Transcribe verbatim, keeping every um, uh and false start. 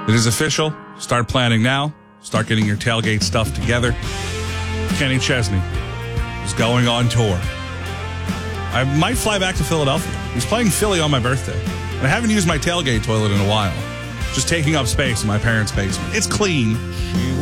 It is official. Start planning now. Start getting your tailgate stuff together. Kenny Chesney is going on tour. I might fly back to Philadelphia. He's playing Philly on my birthday. And I haven't used my tailgate toilet in a while. Just taking up space in my parents' basement. It's clean.